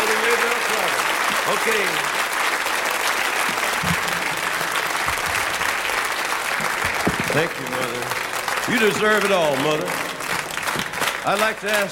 Lady Maybelle Clark. Okay. Thank you, Mother. You deserve it all, Mother. I'd like to ask